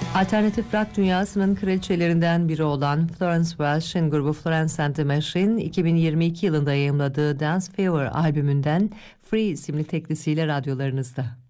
Alternatif rock dünyasının kraliçelerinden biri olan Florence Welch'in grubu Florence and the Machine, 2022 yılında yayımladığı Dance Fever albümünden Free isimli teklisiyle radyolarınızda.